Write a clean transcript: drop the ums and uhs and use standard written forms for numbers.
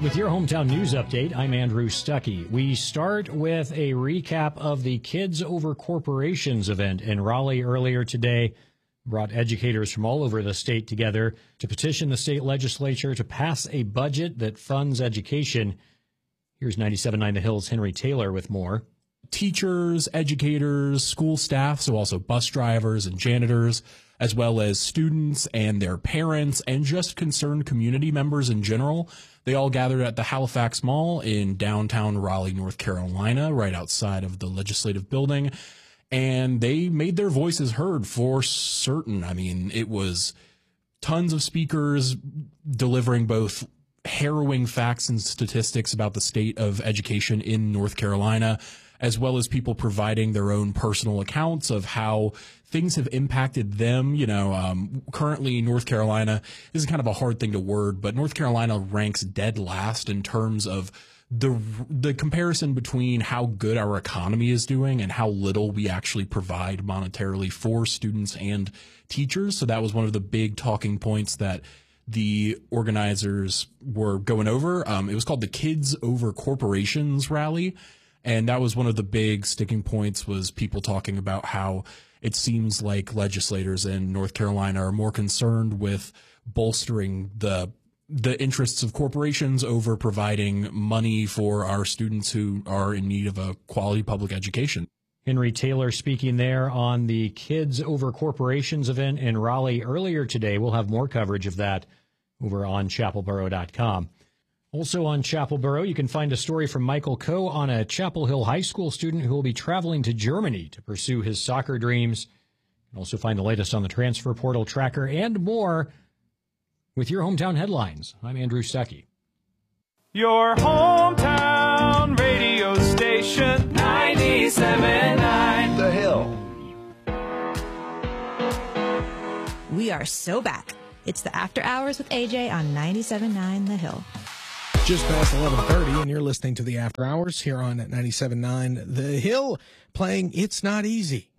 With your hometown news update, I'm Andrew Stuckey. We start with a recap of the Kids Over Corporations event in Raleigh earlier today. Brought educators from all over the state together to petition the state legislature to pass a budget that funds education. Here's 97.9 The Hill's Henry Taylor with more. Teachers, educators, school staff, so also bus drivers and janitors, as well as students and their parents and just concerned community members in general. They all gathered at the Halifax Mall in downtown Raleigh, North Carolina, right outside of the legislative building. And they made their voices heard for certain. I mean, it was tons of speakers delivering both harrowing facts and statistics about the state of education in North Carolina, as well as people providing their own personal accounts of how things have impacted them. You know, currently North Carolina, this is kind of a hard thing to word, but North Carolina ranks dead last in terms of the comparison between how good our economy is doing and how little we actually provide monetarily for students and teachers. So that was one of the big talking points that the organizers were going over. It was called the Kids Over Corporations rally. And that was one of the big sticking points, was people talking about how it seems like legislators in North Carolina are more concerned with bolstering the interests of corporations over providing money for our students who are in need of a quality public education. Henry Taylor speaking there on the Kids Over Corporations event in Raleigh earlier today. We'll have more coverage of that over on chapelboro.com. Also on Chapel Boro, you can find a story from Michael Coe on a Chapel Hill High School student who will be traveling to Germany to pursue his soccer dreams. You can also find the latest on the transfer portal tracker and more with your hometown headlines. I'm Andrew Stuckey. Your hometown radio station, 97.9 The Hill. We are so back. It's the After Hours with AJ on 97.9 The Hill. Just past 11:30, and you're listening to the After Hours here on 97.9 The Hill, playing It's Not Easy.